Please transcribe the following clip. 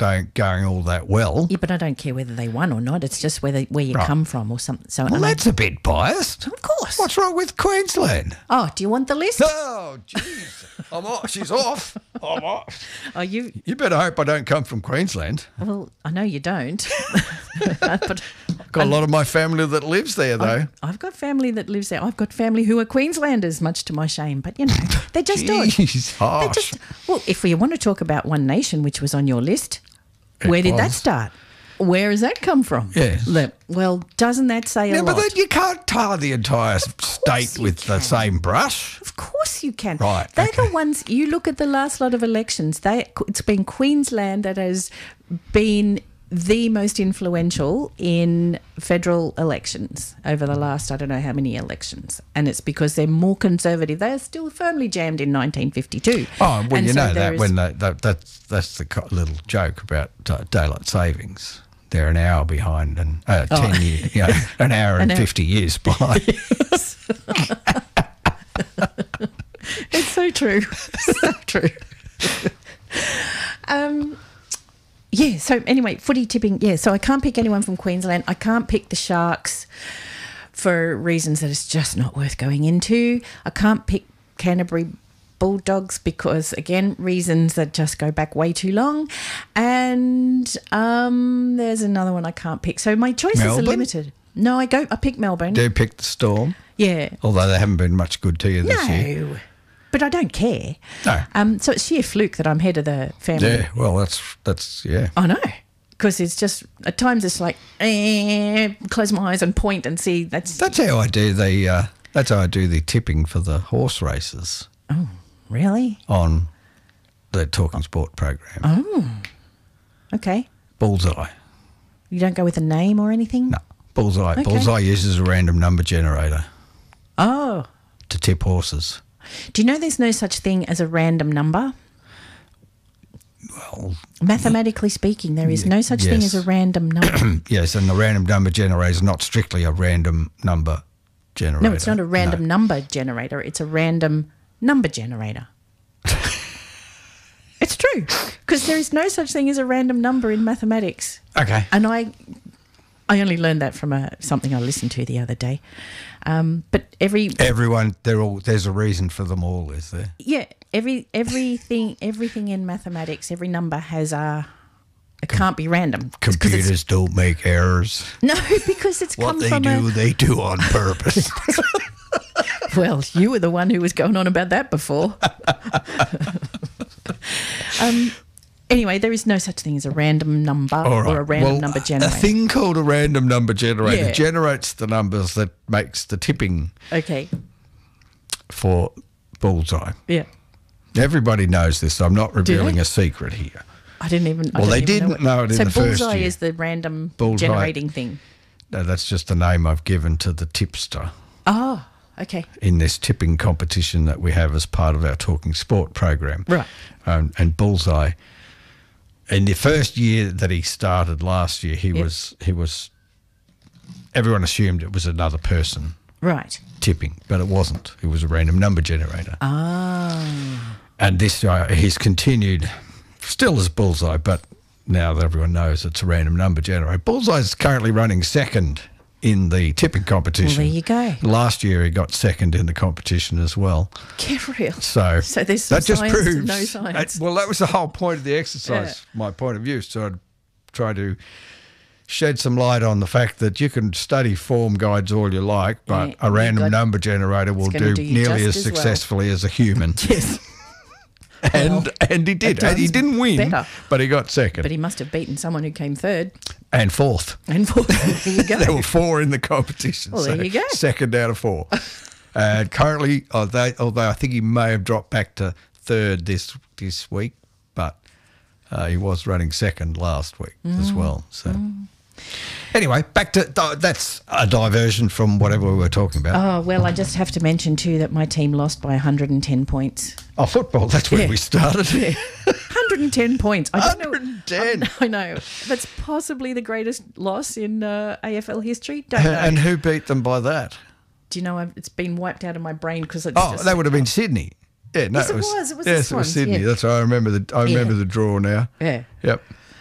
going all that well. Yeah, but I don't care whether they won or not. It's just where you come from or something. So, Well, that's a bit biased. Of course. What's wrong with Queensland? Oh, do you want the list? Oh, jeez. I'm off. She's off. I'm off. Oh, you better hope I don't come from Queensland. Well, I know you don't. But Got a lot of my family that lives there, though. I've got family that lives there. I've got family who are Queenslanders, much to my shame. But, they're just odd. Jeez, harsh. Well, if we want to talk about One Nation, which was on your list, where did that start? Where has that come from? Yes. Well, doesn't that say a lot? But then you can't tar the entire state with the same brush. Of course you can. Right. They're the ones, you look at the last lot of elections, it's been Queensland that has been the most influential in federal elections over the last, I don't know how many elections. And it's because they're more conservative. They are still firmly jammed in 1952. Oh, well, and you so know that when that's the little joke about daylight savings. They're an hour behind and 10 years, an hour and 50 years behind. Yes. It's so true. So true. Yeah, so anyway, footy tipping, so I can't pick anyone from Queensland. I can't pick the Sharks for reasons that it's just not worth going into. I can't pick Canterbury Bulldogs because, again, reasons that just go back way too long. And there's another one I can't pick. So my choices are limited. No, I pick Melbourne. Do you pick the Storm? Yeah. Although they haven't been much good to you this year. No. But I don't care. No. So it's sheer fluke that I'm head of the family. Yeah, well, that's yeah. I know. Because it's just, at times it's like, close my eyes and point and see. That's how I do the tipping for the horse races. Oh, really? On the Talking Sport program. Oh, okay. Bullseye. You don't go with a name or anything? No, Bullseye. Okay. Bullseye uses a random number generator. Oh. To tip horses. Do you know there's no such thing as a random number? Well, mathematically speaking, there is no such thing as a random number. Yes, and the random number generator is not strictly a random number generator. No, it's not a random number generator. It's a random number generator. It's true, because there is no such thing as a random number in mathematics. Okay. And I only learned that from something I listened to the other day. But everyone, there's a reason for them all, is there? Yeah, everything in mathematics, every number has it can't be random. Computers don't make errors. No, because it's come from they do on purpose. Well, you were the one who was going on about that before. Anyway, there is no such thing as a random number or a random number generator. A thing called a random number generator generates the numbers that makes the tipping. Okay. For Bullseye. Yeah. Everybody knows this, so I'm not revealing a secret here. I didn't even. Well, they didn't know it in the first year. So Bullseye is the random generating thing. No, that's just the name I've given to the tipster. Oh, okay. In this tipping competition that we have as part of our Talking Sport program. Right. And Bullseye, in the first year that he started last year, he was. Everyone assumed it was another person. Right. Tipping, but it wasn't. It was a random number generator. Ah. And this he's continued, still as Bullseye, but now that everyone knows it's a random number generator. Bullseye is currently running second in the tipping competition. Well, there you go. Last year he got second in the competition as well. Get real. So there's some that just science proves to no science. Well, that was the whole point of the exercise, my point of view. So I'd try to shed some light on the fact that you can study form guides all you like, but a random number generator will do nearly as successfully as a human. Yes. And he did. And he didn't win, but he got second. But he must have beaten someone who came third. And fourth. There you go. There were 4 in the competition. Well, there you go. Second out of 4. And currently, although I think he may have dropped back to third this week, but he was running second last week as well. So. Anyway, back to that's a diversion from whatever we were talking about. Oh, well, I just have to mention too that my team lost by 110 points. Oh, football, that's where we started. Yeah. 110 points. I don't 110. know. I know. That's possibly the greatest loss in AFL history. Don't know. And who beat them by that? Do you know, it's been wiped out of my brain because it's just... that would have been Sydney. Yeah, no, yes, it was. It was yes, it was Sydney. Yeah. That's right. I remember the draw now. Yeah. Yep.